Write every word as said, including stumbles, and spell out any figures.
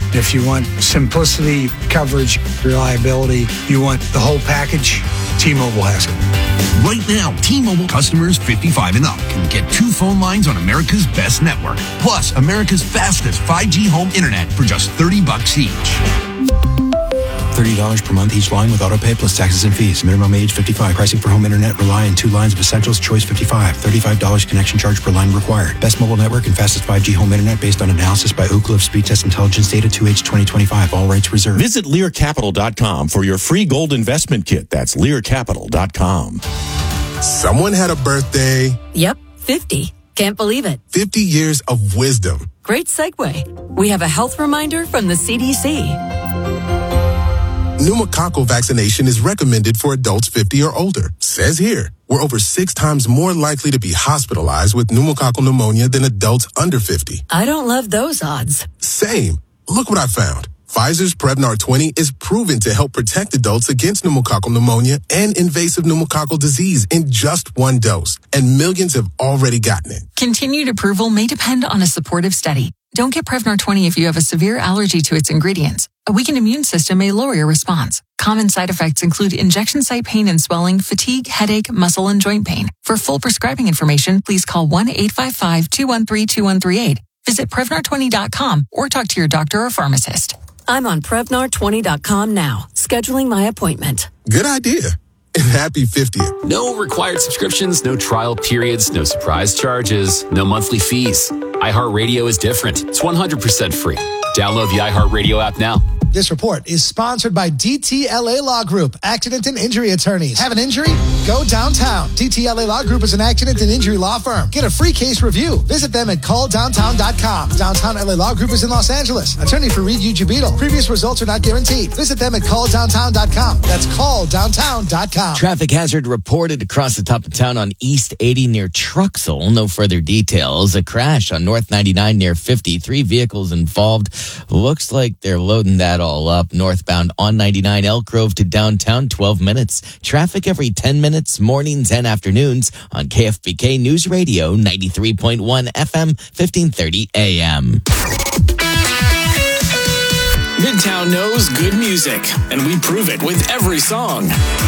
If you want simplicity, coverage, reliability, you want the whole package, T-Mobile has it. Right now, T-Mobile customers fifty-five and up can get two phone lines on America's best network, plus America's fastest five G home internet for just thirty bucks each. thirty dollars per month each line with autopay plus taxes and fees. Minimum age fifty-five. Pricing for home internet rely on two lines of Essentials. Choice fifty-five. thirty-five dollars connection charge per line required. Best mobile network and fastest five G home internet based on analysis by Ookla of Speed Test Intelligence data two H twenty twenty-five. All rights reserved. Visit Lear Capital dot com for your free gold investment kit. That's Lear Capital dot com. Someone had a birthday. Yep, fifty. Can't believe it. fifty years of wisdom. Great segue. We have a health reminder from the C D C. Pneumococcal vaccination is recommended for adults fifty or older. Says here, we're over six times more likely to be hospitalized with pneumococcal pneumonia than adults under fifty. I don't love those odds. Same. Look what I found. Pfizer's Prevnar twenty is proven to help protect adults against pneumococcal pneumonia and invasive pneumococcal disease in just one dose. And millions have already gotten it. Continued approval may depend on a supportive study. Don't get Prevnar twenty if you have a severe allergy to its ingredients. A weakened immune system may lower your response. Common side effects include injection site pain and swelling, fatigue, headache, muscle, and joint pain. For full prescribing information, please call one eight five five, two one three, two one three eight. Visit Prevnar twenty dot com or talk to your doctor or pharmacist. I'm on Prevnar twenty dot com now, scheduling my appointment. Good idea. And happy fiftieth. No required subscriptions, no trial periods, no surprise charges, no monthly fees. iHeartRadio is different. It's one hundred percent free. Download the iHeartRadio app now. This report is sponsored by D T L A Law Group, Accident and Injury Attorneys. Have an injury? Go downtown. D T L A Law Group is an accident and injury law firm. Get a free case review. Visit them at call downtown dot com. Downtown L A Law Group is in Los Angeles. Attorney for Reed Ujibito. Previous results are not guaranteed. Visit them at call downtown dot com. That's call downtown dot com. Traffic hazard reported across the top of town on East eighty near Truxell. No further details. A crash on North ninety-nine near fifty. Three vehicles involved. Looks like they're loading that all up. Northbound on ninety-nine Elk Grove to downtown, twelve minutes. Traffic every ten minutes, mornings and afternoons on K F B K News Radio, ninety-three point one F M, fifteen thirty A M. Midtown knows good music, and we prove it with every song.